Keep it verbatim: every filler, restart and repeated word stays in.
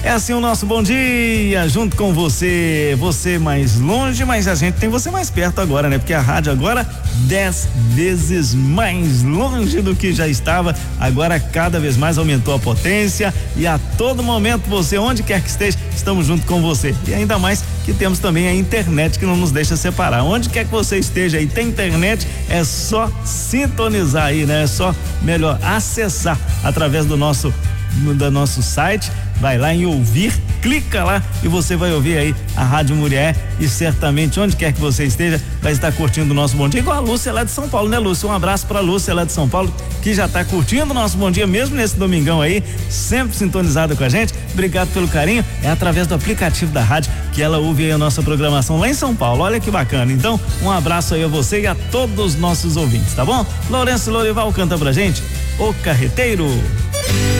É assim o nosso bom dia, junto com você, você mais longe, mas a gente tem você mais perto agora, né? Porque a rádio agora dez vezes mais longe do que já estava, agora cada vez mais aumentou a potência e a todo momento você, onde quer que esteja, estamos junto com você. E ainda mais que temos também a internet que não nos deixa separar. Onde quer que você esteja aí, tem internet, é só sintonizar aí, né? É só, melhor, acessar através do nosso do nosso site, vai lá em ouvir, clica lá e você vai ouvir aí a Rádio Murié e certamente onde quer que você esteja vai estar curtindo o nosso bom dia, igual a Lúcia lá de São Paulo, né, Lúcia? Um abraço pra Lúcia lá de São Paulo, que já tá curtindo o nosso bom dia mesmo nesse domingão aí, sempre sintonizada com a gente. Obrigado pelo carinho, é através do aplicativo da rádio que ela ouve aí a nossa programação lá em São Paulo, olha que bacana. Então, um abraço aí a você e a todos os nossos ouvintes, tá bom? Lourenço Lorival canta pra gente, O Carreteiro.